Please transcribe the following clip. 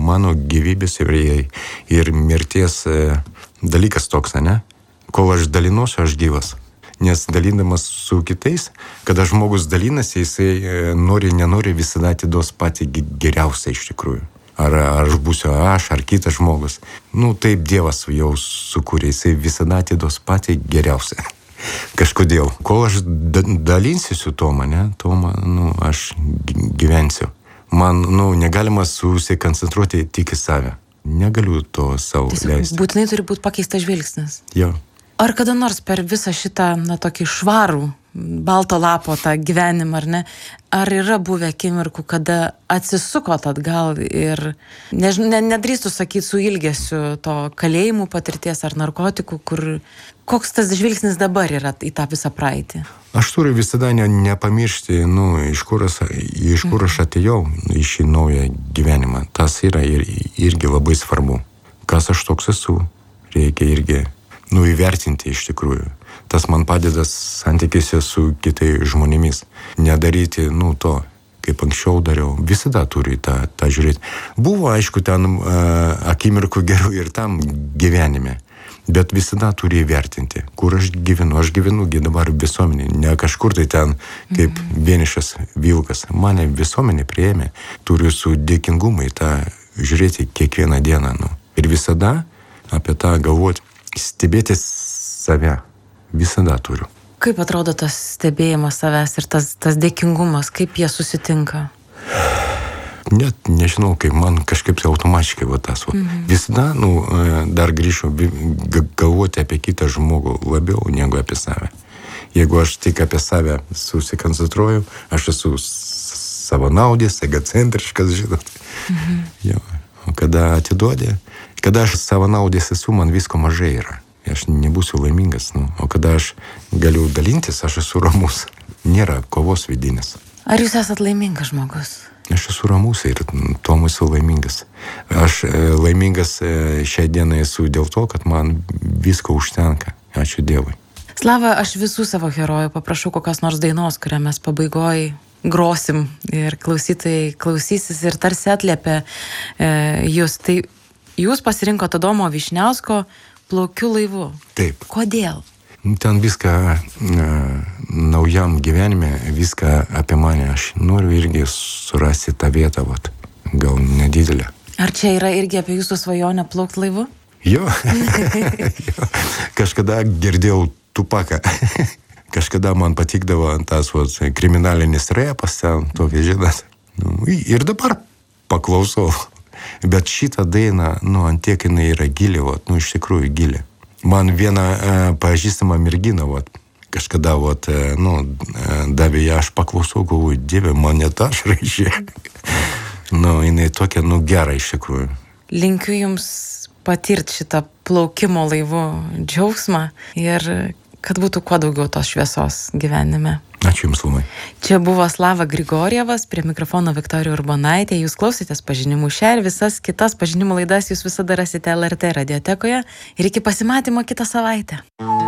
mano gyvybės ir mirties dalykas toks, ne? Kol aš dalinuosi, aš gyvas. Nes dalindamas su kitais, kada žmogus dalinasi, jisai nenori visada atiduos patį geriausią iš tikrųjų. Ar aš būsiu aš, ar kitas žmogus. Taip Dievas jau sukūrė, jisai visada atiduos patį geriausią. Kažkodėl. Kol aš dalinsiu su Toma, aš gyvensiu. Man, negalima susikoncentruoti tik į save. Negaliu to savo leisti. Būtinai turi būti pakeistas žvilgsnis. Jo. Ar kada nors per visą šitą, tokį švarų, balto lapo tą gyvenimą, ar ne? Ar yra buvę akimirkų, kada atsisukot atgal ir, nedrįstu sakyti su ilgesiu to kalėjimų patirties ar narkotikų, koks tas žvilgsnis dabar yra į tą visą praeitį? Aš turiu visada nepamiršti, iš kur aš atėjau į šį naują gyvenimą. Tas yra irgi labai svarbu. Kas aš toks esu, reikia irgi įvertinti iš tikrųjų. Tas man padeda santykiuose su kitais žmonėmis. Nedaryti, to, kaip anksčiau dariau. Visada turi tą žiūrėti. Buvo, aišku, ten akimirkų gerų ir tam gyvenime. Bet visada turi įvertinti, kur aš gyvenu. Aš gyvenu dabar visuomenė. Ne kažkur tai ten kaip vienišas vilkas. Mane visuomenė priėmė. Turiu su dėkingumai tą žiūrėti kiekvieną dieną. Ir visada apie tą galvoti. Stebėti save visada turiu. Kaip atrodo tas stebėjimas savęs ir tas dėkingumas, kaip jie susitinka? Net nežinau, kaip man kažkaip tai automatiškai tas. Visada, dar grįžau galvoti apie kitą žmogų labiau negu apie save. Jeigu aš tik apie save susikoncentruoju, aš esu savanaudis, egocentriškas, žinot. Jo. O kada atiduodi, kada aš savanaudis esu, man visko mažai yra. Aš nebūsiu laimingas. O kada aš galiu dalintis, aš esu ramus. Nėra kovos vidinės. Ar jūs esat laimingas žmogus? Aš esu ramus ir tuom esu laimingas. Aš laimingas šią dieną esu dėl to, kad man visko užtenka. Ačiū Dievui. Slava, aš visų savo herojų paprašau kokios nors dainos, kurią mes pabaigoj grosim ir klausytojai klausysis ir tarsi atliepia jūs. Tai jūs pasirinkote Adomo Vyšniausko Plaukiu laivu. Taip. Kodėl? Ten viską naujam gyvenime, viską apie mane. Aš noriu irgi surasti tą vietą, gal nedidelę. Ar čia yra irgi apie jūsų svajonę plaukti laivu? Jo. Kažkada girdėjau Tupaką. Kažkada man patikdavo tas kriminalinis repas, tokia žinot. Ir dabar paklausau. Bet šitą dainą, ant tiek jinai yra gili, iš tikrųjų gili. Man viena pažįstama mergina, kažkada, davė ją, aš paklausau, galvoju, Dieve, man net aš rašė. Jinai tokia, gera iš tikrųjų. Linkiu jums patirti šitą plaukimo laivu džiaugsmą ir kad būtų kuo daugiau tos šviesos gyvenime. Ačiū Jums labai. Čia buvo Slava Grigorjevas, prie mikrofono Viktorija Urbonaitė. Jūs klausėtės Pažinimų šią ir visas kitas pažinimų laidas jūs visada rasite LRT radiotekoje. Ir iki pasimatymo kitą savaitę.